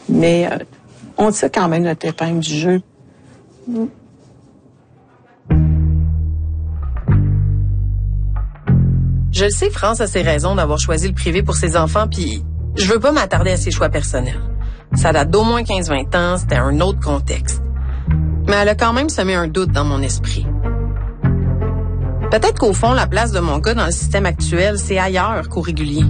Mais on tire quand même notre épingle du jeu. Je le sais, France a ses raisons d'avoir choisi le privé pour ses enfants, puis je veux pas m'attarder à ses choix personnels. Ça date d'au moins 15-20 ans, c'était un autre contexte. Mais elle a quand même semé un doute dans mon esprit. Peut-être qu'au fond, la place de mon gars dans le système actuel, c'est ailleurs qu'au régulier.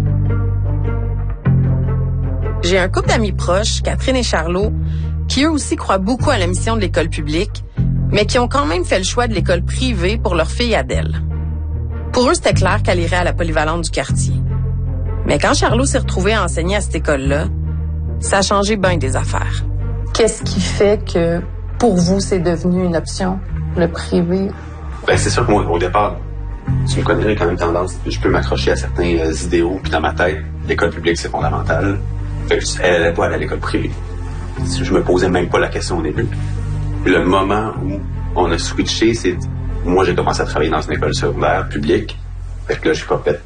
J'ai un couple d'amis proches, Catherine et Charlot, qui eux aussi croient beaucoup à la mission de l'école publique, mais qui ont quand même fait le choix de l'école privée pour leur fille Adèle. Pour eux, c'était clair qu'elle irait à la polyvalente du quartier. Mais quand Charlot s'est retrouvée à enseigner à cette école-là, ça a changé bien des affaires. Qu'est-ce qui fait que, pour vous, c'est devenu une option, le privé? Ben, c'est sûr que moi, au départ, tu me connais, j'ai quand même tendance, je peux m'accrocher à certains idéaux, puis dans ma tête, l'école publique, c'est fondamental. Fait que elle doit aller à l'école privée. Je me posais même pas la question au début. Puis le moment où on a switché, c'est... Moi, j'ai commencé à travailler dans une école secondaire publique. Fait que là, j'ai pas fait...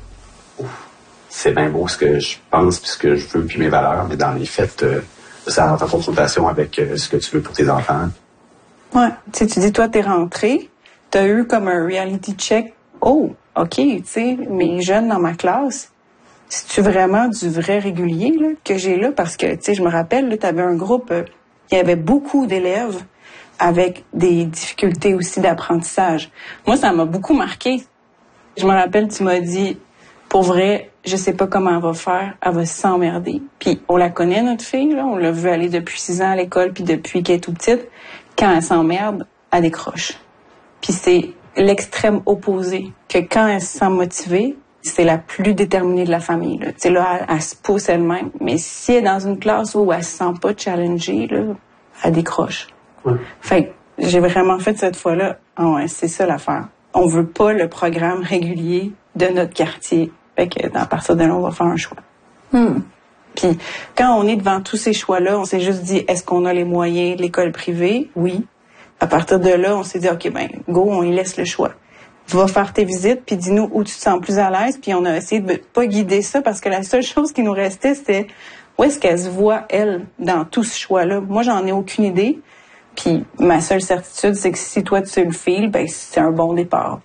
C'est bien beau ce que je pense, puis ce que je veux, puis mes valeurs, mais dans les faits, ça rentre en confrontation avec ce que tu veux pour tes enfants. Ouais, tu dis, toi, t'es rentré, t'as eu comme un reality check. Oh, OK, tu sais, mes jeunes dans ma classe, c'est-tu vraiment du vrai régulier là, que j'ai là? Parce que, tu sais, je me rappelle, là, t'avais un groupe, il y avait beaucoup d'élèves avec des difficultés aussi d'apprentissage. Moi, ça m'a beaucoup marqué. Je me rappelle, tu m'as dit, pour vrai, je sais pas comment elle va faire, elle va s'emmerder. Puis on la connaît, notre fille, là, on l'a vu aller depuis 6 ans à l'école, puis depuis qu'elle est toute petite, quand elle s'emmerde, elle décroche. Puis c'est l'extrême opposé, que quand elle se sent motivée, c'est la plus déterminée de la famille. Là, tu sais, là elle se pousse elle-même. Mais si elle est dans une classe où elle se sent pas challengée, là, elle décroche. Ouais. Fait que j'ai vraiment fait cette fois-là, oh ouais, c'est ça l'affaire. On veut pas le programme régulier de notre quartier. Fait que à partir de là, on va faire un choix. Puis quand on est devant tous ces choix-là, on s'est juste dit, est-ce qu'on a les moyens de l'école privée? Oui. À partir de là, on s'est dit, OK, ben go, on y laisse le choix. Va faire tes visites, puis dis-nous où tu te sens plus à l'aise. Puis on a essayé de pas guider ça, parce que la seule chose qui nous restait, c'était où est-ce qu'elle se voit, elle, dans tout ce choix-là. Moi, j'en ai aucune idée. Puis ma seule certitude, c'est que si toi, tu le files, ben c'est un bon départ.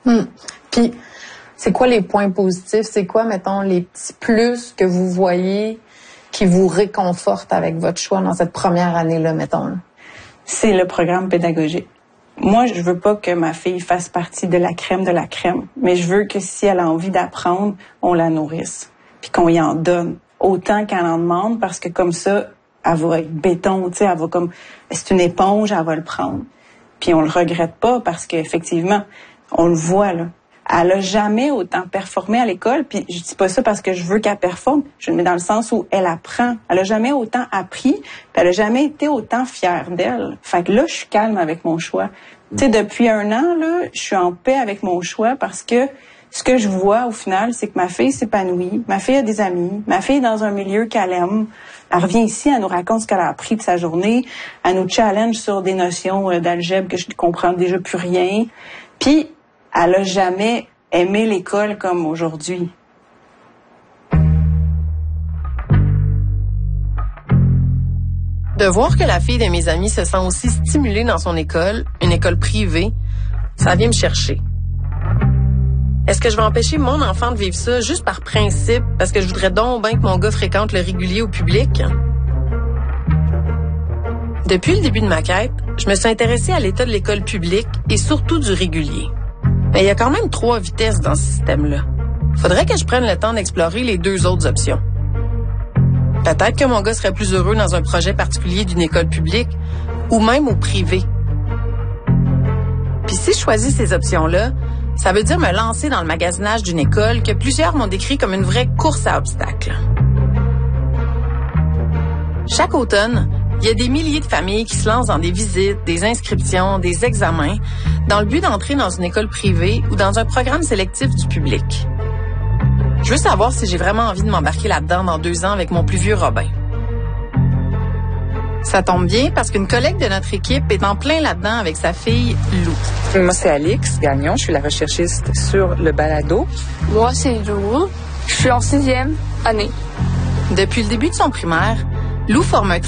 Puis c'est quoi les points positifs? C'est quoi, mettons, les petits plus que vous voyez qui vous réconfortent avec votre choix dans cette première année-là, mettons? C'est le programme pédagogique. Moi, je veux pas que ma fille fasse partie de la crème, mais je veux que si elle a envie d'apprendre, on la nourrisse, puis qu'on y en donne autant qu'elle en demande, parce que comme ça, elle va être béton, tu sais, elle va comme, c'est une éponge, elle va le prendre. Puis on le regrette pas, parce qu'effectivement, on le voit, là. Elle a jamais autant performé à l'école, puis je dis pas ça parce que je veux qu'elle performe, je le mets dans le sens où elle apprend. Elle a jamais autant appris, puis elle a jamais été autant fière d'elle. Fait que là, je suis calme avec mon choix. Tu sais, depuis 1 an, là, je suis en paix avec mon choix, parce que ce que je vois, au final, c'est que ma fille s'épanouit, ma fille a des amis, ma fille est dans un milieu qu'elle aime. Elle revient ici, elle nous raconte ce qu'elle a appris de sa journée, elle nous challenge sur des notions d'algèbre que je ne comprends déjà plus rien. Puis, elle a jamais aimé l'école comme aujourd'hui. De voir que la fille de mes amis se sent aussi stimulée dans son école, une école privée, ça vient me chercher. Est-ce que je vais empêcher mon enfant de vivre ça juste par principe, parce que je voudrais donc bien que mon gars fréquente le régulier au public? Depuis le début de ma quête, je me suis intéressée à l'état de l'école publique et surtout du régulier. Mais il y a quand même 3 vitesses dans ce système-là. Faudrait que je prenne le temps d'explorer les 2 autres options. Peut-être que mon gars serait plus heureux dans un projet particulier d'une école publique ou même au privé. Puis si je choisis ces options-là, ça veut dire me lancer dans le magasinage d'une école que plusieurs m'ont décrit comme une vraie course à obstacles. Chaque automne, il y a des milliers de familles qui se lancent dans des visites, des inscriptions, des examens, dans le but d'entrer dans une école privée ou dans un programme sélectif du public. Je veux savoir si j'ai vraiment envie de m'embarquer là-dedans dans 2 ans avec mon plus vieux Robin. Ça tombe bien parce qu'une collègue de notre équipe est en plein là-dedans avec sa fille Lou. Moi, c'est Alix Gagnon. Je suis la recherchiste sur le balado. Moi, c'est Lou. Je suis en 6e année. Depuis le début de son primaire, Lou forme un